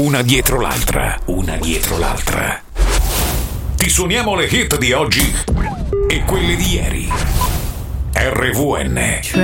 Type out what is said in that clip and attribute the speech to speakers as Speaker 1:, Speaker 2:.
Speaker 1: una dietro l'altra, una dietro l'altra. Ti suoniamo le hit di oggi e quelle di ieri. RVN